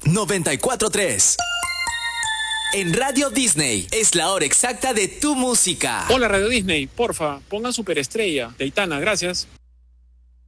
94.3. En Radio Disney es la hora exacta de tu música. Hola Radio Disney, porfa, pongan Superestrella de Aitana, gracias.